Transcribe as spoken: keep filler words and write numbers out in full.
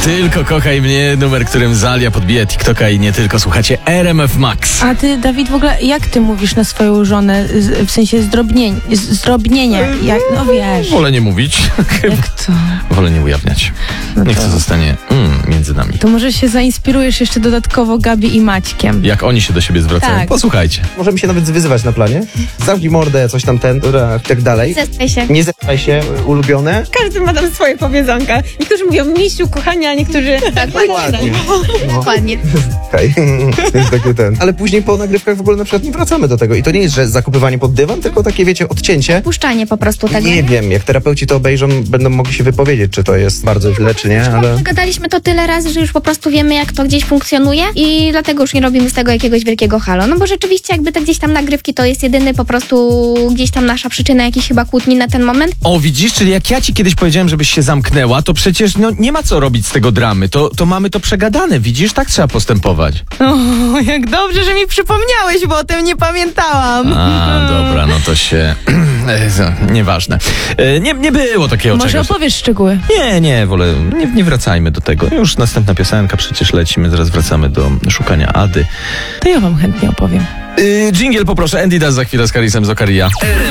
Tylko kochaj mnie, numer, którym Zalia podbija TikToka i nie tylko. Słuchacie R M F Max. A ty, Dawid, w ogóle jak ty mówisz na swoją żonę, z, w sensie zdrobnień, z, zdrobnienia? Jak, no wiesz. Wolę nie mówić. Jak to? Wolę nie ujawniać. No Niech to to- zostanie mm, między nami. To może się zainspirujesz jeszcze dodatkowo Gabi i Maćkiem. Jak oni się do siebie zwracają. Tak. Posłuchajcie. Możemy się nawet wyzywać na planie. Zamknij mordę, coś tam ten, dobra, i tak dalej. Zestaj się. Nie zepchaj się, ulubione. Każdy ma tam swoje powiedzonka. Niektórzy mówią misiu, kochanie, a niektórzy... Tak, Ładnie. Dokładnie. Okej, jest taki ten. Ale później po nagrywkach w ogóle na przykład nie wracamy do tego. I to nie jest, że zakopywanie pod dywan, tylko takie, wiecie, odcięcie. Puszczanie po prostu tego. Nie wiem, jak terapeuci to obejrzą, będą mogli się wypowiedzieć, czy to jest bardzo źle, czy nie, ale... Gadaliśmy to tyle razy, że już po prostu wiemy, jak to gdzieś funkcjonuje i dlatego już nie robimy z tego jakiegoś wielkiego halo. No bo rzeczywiście jakby te gdzieś tam nagrywki to jest jedyny po prostu gdzieś tam nasza przyczyna jakichś chyba kłótni na ten moment. O, widzisz, czyli jak ja ci kiedyś powiedziałem, żebyś się zamknęła, to przecież no, nie ma co robić z tego dramy. To, to mamy to przegadane, widzisz? Tak trzeba postępować. O, jak dobrze, że mi przypomniałeś, bo o tym nie pamiętałam. A, dobra, no to się... Nieważne. E, Nie, nie było takiego Może czegoś. opowiesz szczegóły. Nie, nie, wolę, nie, nie wracajmy do tego. Już następna piosenka, przecież lecimy, zaraz wracamy do szukania Ady. To ja wam chętnie opowiem. Yy, dżingiel poproszę, Andy Das za chwilę z Karisem z Okaria.